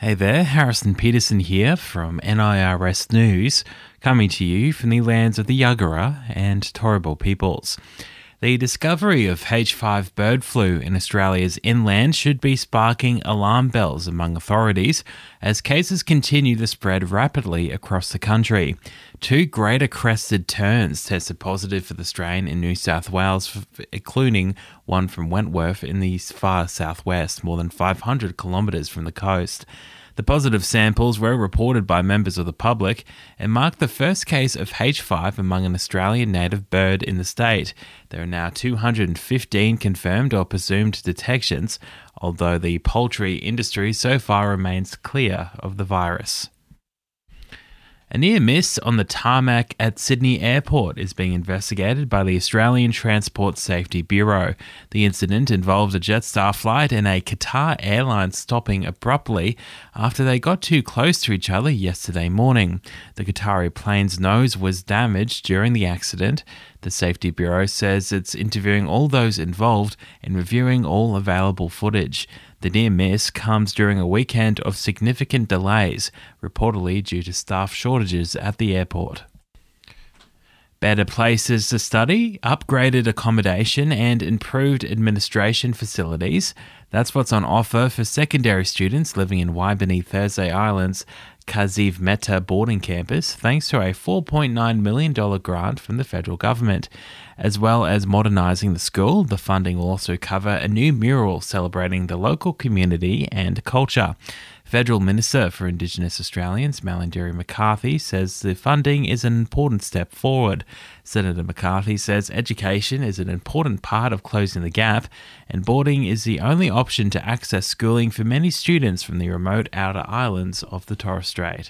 Hey there, Harrison Peterson here from NIRS News, coming to you from the lands of the Yagara and Turrbal peoples. The discovery of H5 bird flu in Australia's inland should be sparking alarm bells among authorities as cases continue to spread rapidly across the country. 2 greater crested terns tested positive for the strain in New South Wales, including one from Wentworth in the far southwest, more than 500 kilometres from the coast. The positive samples were reported by members of the public and marked the first case of H5 among an Australian native bird in the state. There are now 215 confirmed or presumed detections, although the poultry industry so far remains clear of the virus. A near miss on the tarmac at Sydney Airport is being investigated by the Australian Transport Safety Bureau. The incident involved a Jetstar flight and a Qatar Airlines stopping abruptly after they got too close to each other yesterday morning. The Qatari plane's nose was damaged during the accident. The Safety Bureau says it's interviewing all those involved and reviewing all available footage. The near miss comes during a weekend of significant delays, reportedly due to staff shortages at the airport. Better places to study, upgraded accommodation and improved administration facilities. That's what's on offer for secondary students living in Waibini Thursday Island's Kaziv Meta boarding campus, thanks to a $4.9 million grant from the federal government. As well as modernising the school, the funding will also cover a new mural celebrating the local community and culture. Federal Minister for Indigenous Australians, Malarndirri McCarthy, says the funding is an important step forward. Senator McCarthy says education is an important part of closing the gap, and boarding is the only option to access schooling for many students from the remote outer islands of the Torres Strait.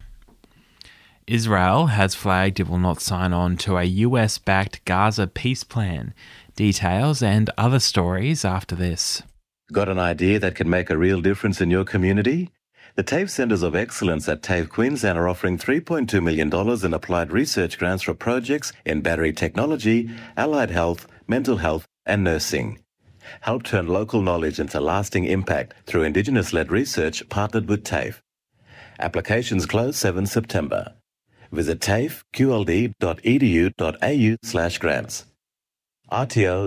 Israel has flagged it will not sign on to a US-backed Gaza peace plan. Details and other stories after this. Got an idea that can make a real difference in your community? The TAFE Centres of Excellence at TAFE Queensland are offering $3.2 million in applied research grants for projects in battery technology, allied health, mental health and nursing. Help turn local knowledge into lasting impact through Indigenous-led research partnered with TAFE. Applications close 7 September. Visit tafeqld.edu.au/grants. RTO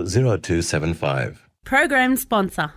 0275. Program sponsor.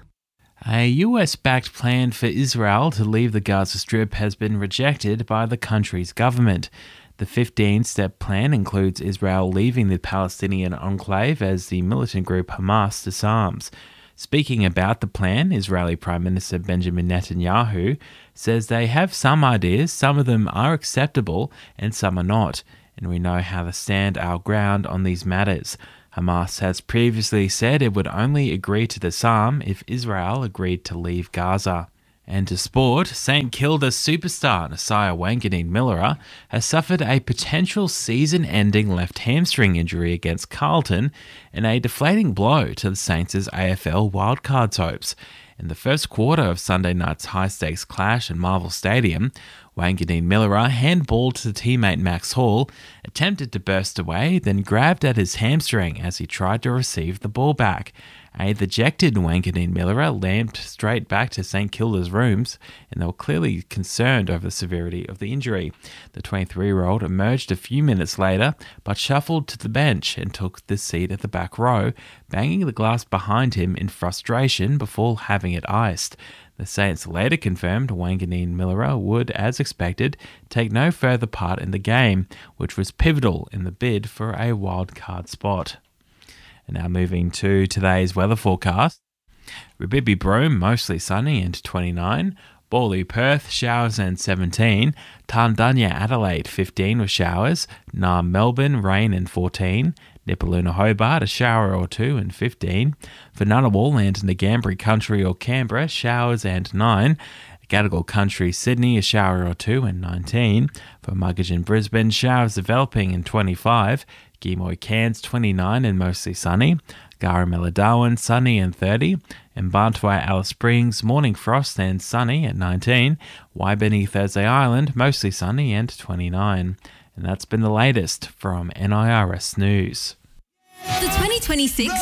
A US-backed plan for Israel to leave the Gaza Strip has been rejected by the country's government. The 15-step plan includes Israel leaving the Palestinian enclave as the militant group Hamas disarms. Speaking about the plan, Israeli Prime Minister Benjamin Netanyahu says they have some ideas, some of them are acceptable and some are not, and we know how to stand our ground on these matters. Hamas has previously said it would only agree to disarm if Israel agreed to leave Gaza. And to sport, St Kilda superstar Nasiah Wanganeen-Milera has suffered a potential season-ending left hamstring injury against Carlton in a deflating blow to the Saints' AFL wildcards hopes. In the first quarter of Sunday night's high-stakes clash in Marvel Stadium, Wanganeen-Milera handballed to teammate Max Hall, attempted to burst away, then grabbed at his hamstring as he tried to receive the ball back. A dejected Wanganeen-Milera lamped straight back to St Kilda's rooms, and they were clearly concerned over the severity of the injury. The 23-year-old emerged a few minutes later, but shuffled to the bench and took the seat at the back row, banging the glass behind him in frustration before having it iced. The Saints later confirmed Wanganeen-Milera would, as expected, take no further part in the game, which was pivotal in the bid for a wildcard spot. And now moving to today's weather forecast. Rabibi Broome, mostly sunny and 29. Bawley Perth, showers and 17. Tandanya Adelaide, 15 with showers. Naarm Melbourne, rain and 14. Nipaluna Hobart, a shower or 2 and 15. For Ngunnawal and Ngambri Country or Canberra, showers and 9. Gadigal Country, Sydney, a shower or 2 and 19. For Muggeridge Brisbane, showers developing and 25. Gimoy Cairns, 29 and mostly sunny. Garamella Darwin, sunny and 30. And Barntwai Alice Springs, morning frost and sunny at 19. Waibini Thursday Island, mostly sunny and 29. And that's been the latest from NIRS News. The 2026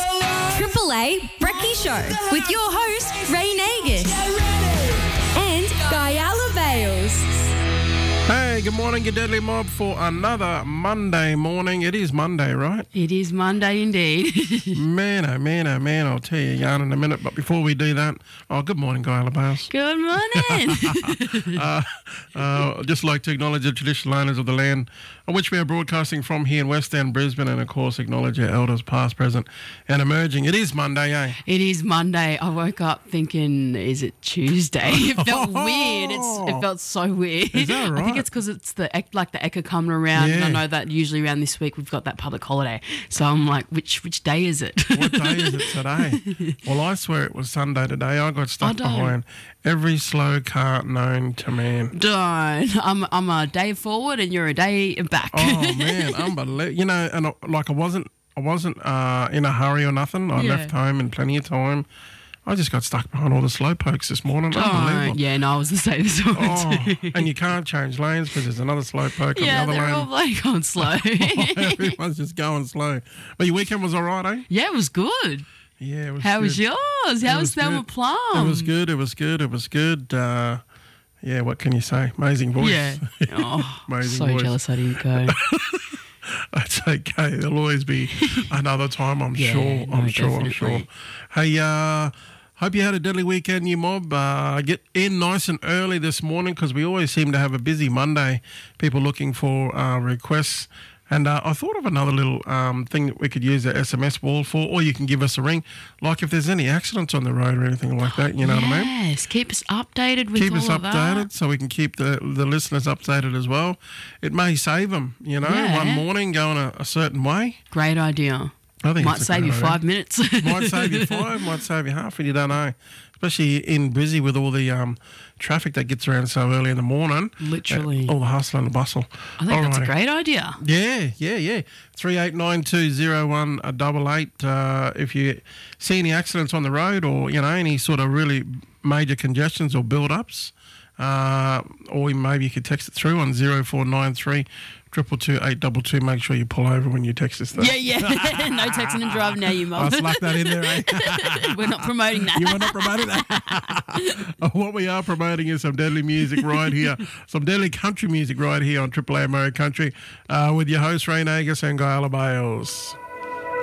AAA Brekkie Show with your host, Ray Nagus and Guy Allen. Hey, good morning, your Deadly Mob, for another Monday morning. It is Monday, right? It is Monday indeed. Man, oh man, oh man, I'll tell you a yarn in a minute. But before we do that, good morning, Guy Labas. Good morning. Just like to acknowledge the traditional owners of the land on which we are broadcasting from here in West End, Brisbane, and of course acknowledge our elders past, present and emerging. It is Monday, eh? It is Monday. I woke up thinking, is it Tuesday? It felt weird. It felt so weird. Is that right? I think it's because it's the echo coming around. Yeah. And I know that usually around this week we've got that public holiday. So I'm like, which day is it? What day is it today? Well, I swear it was Sunday today. I got stuck don't. behind every slow car known to man. Don't. I'm a day forward and you're a day back. Oh man, unbelievable! You know, and I wasn't in a hurry or nothing. I left home in plenty of time. I just got stuck behind all the slow pokes this morning. Unbelievable. Yeah, no, I was the same this morning too. And you can't change lanes because there's another slow poke on the Yeah, other they're lane. all like going slow. Everyone's just going slow. But your weekend was all right, eh? Yeah, it was good. Yeah, it was. How good. was yours? How was Thelma good. Plum? It was good. It was good. It was good. Yeah, what can you say? Amazing voice. Yeah. Oh, Amazing so voice. jealous I didn't go. That's okay. There'll always be another time, I'm Yeah, sure. no, I'm sure. definitely. Hey, hope you had a deadly weekend, you mob. Get in nice and early this morning because we always seem to have a busy Monday. People looking for requests. And I thought of another little thing that we could use the SMS wall for, or you can give us a ring. Like if there's any accidents on the road or anything like that, you know what I mean? Yes, keep us updated with Keep all us of updated that. so we can keep the listeners updated as well. It may save them, you know, Yeah. one morning going a certain way. Great idea. I think Might it's a save great you idea. 5 minutes. Might save you 5, might save you half, and you don't know. Especially in busy with all the traffic that gets around so early in the morning. Literally. All the hustle and the bustle. I think that's a Alrighty. great idea. Yeah. 38920188. If you see any accidents on the road or, you know, any sort of really major congestions or build-ups, or maybe you could text it through on 0493 222 822. Make sure you pull over when you text us. Though. Yeah. No texting and driving now, you I mum. sluck that in there, eh? We're not promoting that. You were not promoting that. What we are promoting is some deadly music right here. Some deadly country music right here on Triple A American Country with your host, Ray Nagus and Guy Alabaios.